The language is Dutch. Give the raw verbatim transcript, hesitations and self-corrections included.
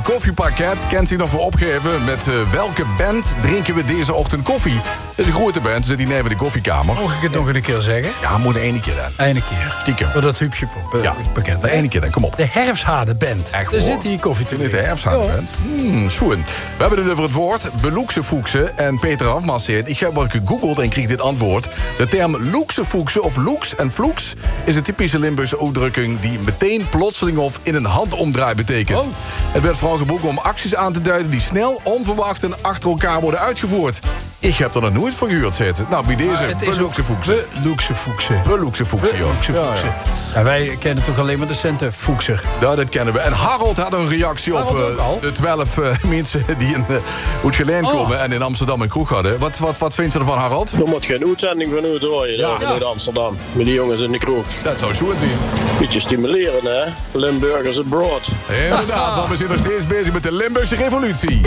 koffiepakket kent zich nog voor opgeven... met uh, welke band drinken we deze ochtend koffie? Het is een grote band, zit hier neven de koffiekamer. Mag ik het nog een keer zeggen? Ja, moet de ene keer dan. Eén keer. Stiekem. Voor dat hupsje uh, ja, pakket. de ene keer dan, kom op. De Herfsthade-band. Echt Daar zit hier koffie te drinken. De Herfsthade-band. Hmm, schoen. We hebben het over het woord beloeksefoeksen. En Peter afmasseert. Ik heb wat gegoogeld en kreeg dit antwoord. De term loeksefoeksen of loeks en vloeks... is een typische Limburgse uitdrukking... die meteen plotseling of in een handomdraai betekent. Oh. Het werd vooral gebruikt om acties aan te duiden... die snel, onverwacht en achter elkaar worden uitgevoerd. Ik heb er nog nooit van gehoord zitten. Nou, bij deze beloeksefoeksen. Beloeksefoeksen. Beloeksefoeksen, joh. Ja, ja. Ja, wij kennen toch alleen maar de centenfoekser. Ja, dat kennen we. En Harold had een reactie Harold op uh, de twaalf uh, mensen die in uh, Oud-Geleen oh. komen... en in Amsterdam een kroeg hadden. Wat, wat, wat vind je ervan, Harold? Er moet geen uitzending van uit hoor je Ja. ja. in Amsterdam. Met die jongens in de kroeg. Dat zou zo zien. Beetje stimuleren, hè? Limburgers abroad. Inderdaad, want we zijn nog steeds bezig met de Limburgse revolutie.